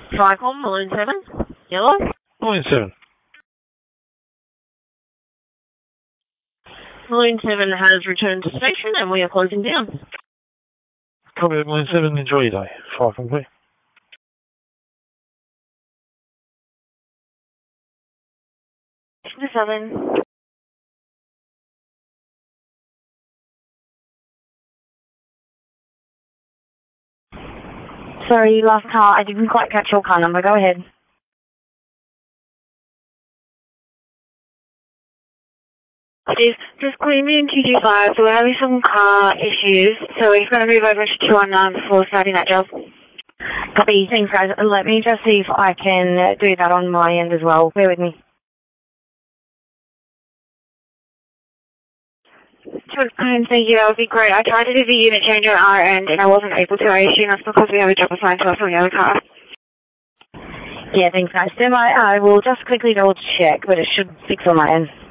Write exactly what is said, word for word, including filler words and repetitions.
Tricom, line seven. Yellow. Line seven. Line seven has returned to station and we are closing down. Copy that, line seven. Enjoy your day. Fire complete. seven. Sorry, last car. I didn't quite catch your car number. Go ahead. Steve, just clean me in two two five, so we're having some car issues, so we're going to move over to two one nine before starting that job. Copy. Thanks, guys. Let me just see if I can do that on my end as well. Bear with me. Sure, thank you. That would be great. I tried to do the unit change on our end, and I wasn't able to. I assume that's because we have a job assigned to us on the other car. Yeah, thanks, guys. Stand by. I will just quickly double check, but it should fix on my end.